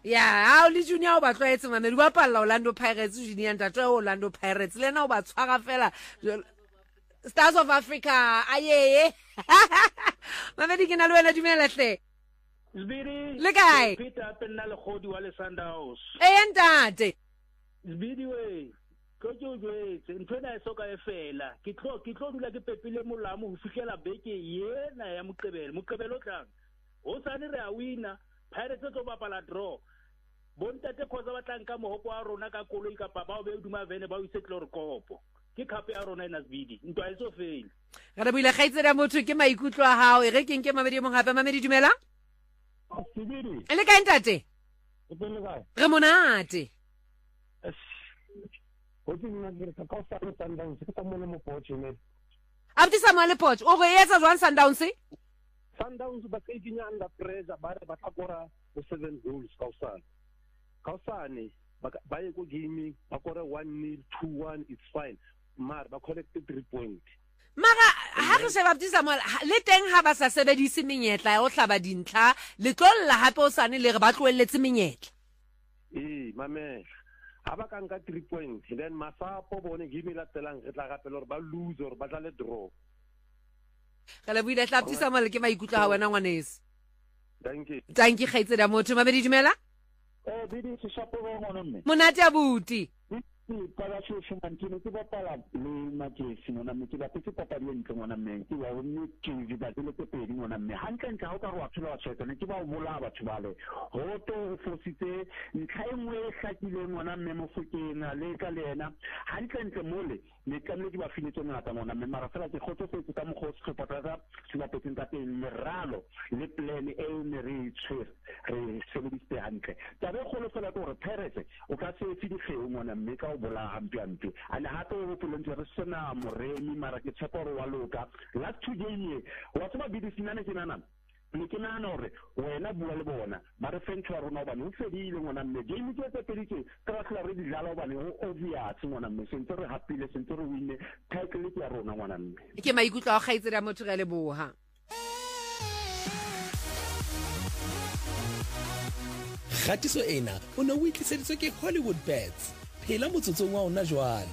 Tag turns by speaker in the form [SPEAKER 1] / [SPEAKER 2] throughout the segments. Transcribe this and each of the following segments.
[SPEAKER 1] Ya, le junior ba tlwaetse mamedi wa palla Orlando Pirates junior ntate Orlando Pirates le na o ba tshwara fela Stars of Africa ayeye mamedi ke na le wena dumela hle
[SPEAKER 2] Zbiri
[SPEAKER 1] le kae
[SPEAKER 2] Peter penna le khodi wa le Sundowns
[SPEAKER 1] ntate
[SPEAKER 2] Zbiri we go ntwena soka efela ke tlo dula ke pepile molamo ho fihlela beke yena ya moqebelo tlang o sane re a wina Pirates tlo bapala draw bontate khoza batlang ka mohoko wa rona ka koloi ka papa o be duma vene ba o isetlo re kopo ke khape ya rona ena Zbiri ntwa e so fela
[SPEAKER 1] ga re buile gaitsela motho ke maikutlo a hao e re ke nke mamedi mo gape mamedi dumela
[SPEAKER 2] Zbiri
[SPEAKER 1] le kae ntate
[SPEAKER 2] o tlo le kae
[SPEAKER 1] re monate
[SPEAKER 2] o tsena le ka sa le Sundowns ke tamole mo poche ne
[SPEAKER 1] Abdi Samuel Poch o go etsa jwang
[SPEAKER 2] Sundowns ba ka ikinya under pressure ba re ba tla kora go 7 goals kausane ba ye go gaming ba kora 1-0 2-1 it's fine mar ba collected 3 points
[SPEAKER 1] Maga ha re sheba Abdi Samuel le teng ha ba sa sebedise menyetla ya o hlaba dintlha le tlolla hape o sane le re ba tloelletse menyetla
[SPEAKER 2] mamela aba ka nka 3 points then masapo bone game la telang re tla gapela gore ba lose or ba tla le draw
[SPEAKER 1] ka le buile tla Abdi Samuel ke maikutlo ha wena ngwanese
[SPEAKER 2] thank you
[SPEAKER 1] gaitse da motho mamedi dumela
[SPEAKER 2] bidi se shapo go ngwana mme
[SPEAKER 1] monate abuti
[SPEAKER 2] para se fumantino ke bapala le matjesi mona mme ke batse papa le ntlo ngwana mme ke ba mme ke di ba le ke pedi ngwana mme hantle nka o ka go tshola wa tshwetsa ne ke ba bola batho bale ho to o fositse ntlha engwe e hlakile ngwana mme mo fokena le ka lena hantle mole ne ka le di ba finetse ngata ngwana mme mara fela ke khotsofetse ka mo khotsi khopata se ba petseng ka teng meralo le plan e ne re tshwere re sebediste hantle tabe go le fela gore Pirates o ka se fidi feo ngwana mme ka bola ampi ana hato go pelentse re sena moremi mara ke tshepa gore wa loka last 2 game wa tsaba bidi sinane kenana ne ke nana hore wena bua le bona ba re fentwa rona ba no fedile ngwana mme game tse peditse ka khla re di jala ba ne o obvious ngwana mme sentse re hapile sentse re wine title ya rona ngwana mme
[SPEAKER 1] ke maikutlo a gaitse da motho ga le boha
[SPEAKER 3] Gatiso ena o ne o itliseditswe ke Hollywood Bets phela motsotsong wa ona jwale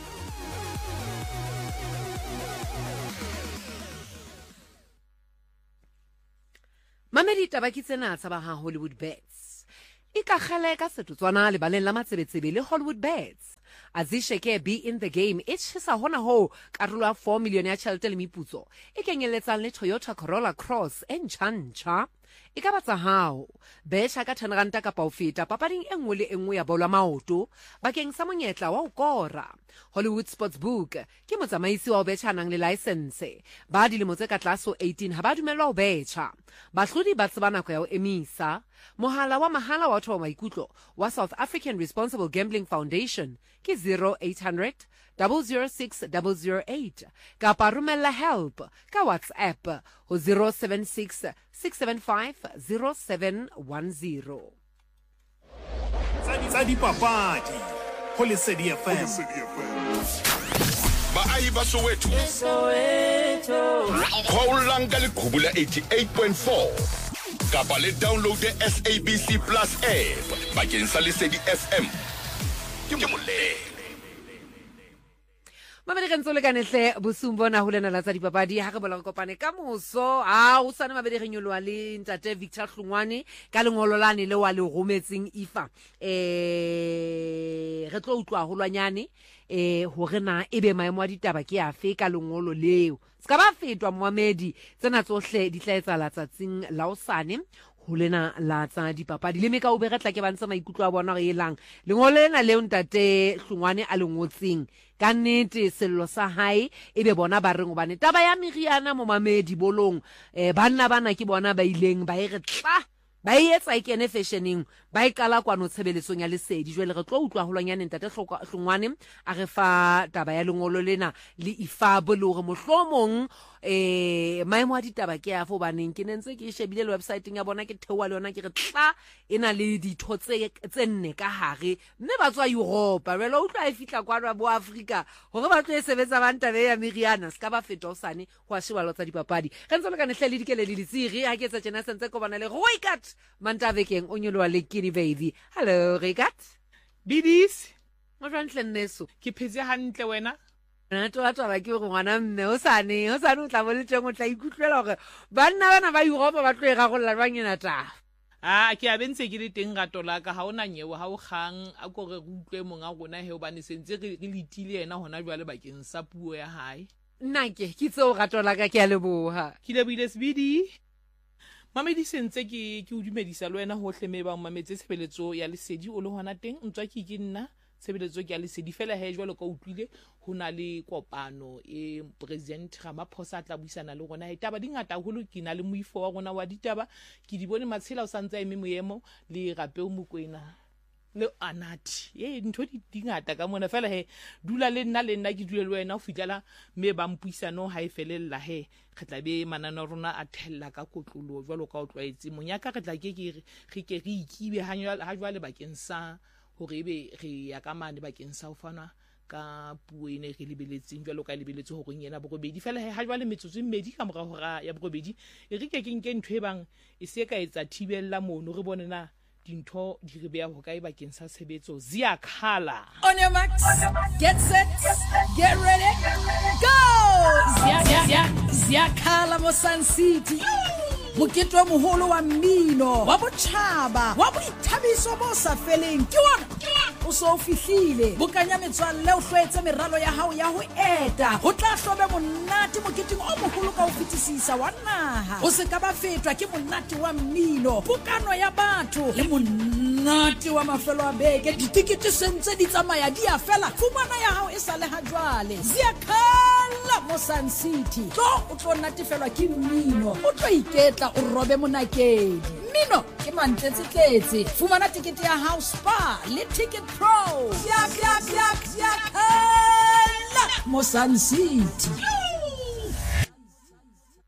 [SPEAKER 1] mamedi tabaki tsena tsa ba ha Hollywood Bets e ka gale ka setotswana le baleng la matsebetsebe le Hollywood Bets Azishe ke be in the game e tshisa hona ho karolo ya 4 million ya tjhelete le meputso e kenyeletsang le Toyota Corolla Cross e ntjha e ka batsa hao besha ka 10 ranta ka o feta papading engwe le engwe ya bola maoto bakeng sa monyetla wa ukora Hollywood Sportsbook ke motsamaisi wa betcha nang le license ba dilemo tse ka tlaso 18 ha ba dumelwa ho betcha bahlodi ba tsebana go ya o emisa mohala wa mahala wa thoba maikutlo wa South African Responsible Gambling Foundation ke 0800 006 008 kapa romella help ka WhatsApp ho 076 675 0710
[SPEAKER 4] tsa dipapadi ho Lesedi FM
[SPEAKER 5] Baahi ba Soweto Khoulang ka leqhubu la 88.4 kapa le download the SABC Plus app bakeng sa Lesedi FM ke moleng
[SPEAKER 1] Mamedi re ntsole kanehle bosumbo na hulena la tsa dipapadi ha re bola re kopane ka moso o sana mabedi re nyolwa le ntate Victor Hlungwane ka lengolo lane le wa le rometseng ifa re tlo utlwa holwanyane hore na ebe maemo a ditaba ke afe ka lengolo leo ska ba fetwa moamedi tsena tsohle di tla etsa la tsatsing la osane hulena la tsa dipapadi le meka o be re tla ke bantsa maikutlo a bona re elang lengolo lena leo ntate Hlungwane a lengotseng ka nnete sello sa hae ebe bona ba reng obane taba ya meriana mo mamedi bolong banna bana ke bona ba ileng ba re tla ba etsa ikene fashioning ba ikala kwano tshebeletsong ya Lesedi jwale re tlo utlwa holwanyane ntate Hlungwane a re fa taba ya lengolo lena le ifabo le hore mohlomong maemo a ditaba ke a fo baneng ke nentse ke shebile le website-eng ya bona ke thewa le yona ke re tla ena le ditho tse nne ka hare mme ba tswa Europe re lo utlwa e fitla kwa bo Africa hore ba tlo e sebetsa banta be ya meriana ska ba feta osane go a shebalo tsa dipapadi re ntse le ka nehle le dikele le ditsiri ha ke etsa tsena sentse ko bana le Roycat Mantavekeng o nyoloa le Kini Baby. Hello, Regat.
[SPEAKER 6] Bidis,
[SPEAKER 1] Mo jwantle nneso.
[SPEAKER 6] ke phetse hantle wena.
[SPEAKER 1] Na tola ke go ngwana mme o sane o tla boletseng o tla ikutlwela gore banna bana ba Europe ba tlo e gagolla ba nyena taba.
[SPEAKER 6] Ke a bentse ke le teng gato la ka ha ona nyewe ha o kgang a go re utlwe monga gona he o bane sentse re letile yena hona jwa le bakeng sa puo ya hae.
[SPEAKER 1] Nna ke tseo gato la ka ke a leboha.
[SPEAKER 6] Ke lebile Sbidi. Mamedi sentse ke o dumedisa le wena hohle me ba mametse tshebeletso ya lesedi o le hona teng ntswa ke nna tshebeletso ke ya lesedi fela he jwa le ka utlwile ho na le kopano e president Ramaphosa tla buisana le rona he taba dingata holo ke na le moifo wa rona wa ditaba ke di bone matshela o santsa eme moemo le gape o mokwena le Anathi ntho di dingata ka mona fela he dula le nna ke dule le wena o fitlela me ba mpuisano ha e felella he re tla be manana rona a thella ka kotlolo jwalo ka o tlwaetse monyaka re tla ke re ikibe ha jwa le bakeng sa hore ebe re ya ka mane bakeng sa ho fana ka puo ene re lebeletseng jwalo ka lebeletse ho reng yena borobedi fela ha jwa le metsotso mmedi ka mora hora ya borobedi e re ke nke ntho e bang e se ka etsa thibella mono re bone na dintho di re beya ho kae bakeng sa tshebetso Ziyakhala.
[SPEAKER 7] On your marks, get set, get ready, go! Ziyakhala mo Sun City. Mokete wa moholo wa mmino wa botjhaba wa boithabiso bo sa feleng ke wona o so fihlile bokanya metswalle o hlwetse meralo ya hao ya ho eta ho tla hlobe monate moketeng o moholo ka ho fetisisa wa naha o se ka ba fetwa ke monate wa mmino bokano ya batho le monate wa mafelo a beke ditikete sentse di tsamaya di a fela fumana ya hao e sa le ha jwale Ziyakhala mo Sun City o tlo natefelwa ke mmino o tlo iketla o robe monakedi mmino ke mantletse fumana tikete ya House Bar le Ticket Pro Ziyakhala mo Sun City.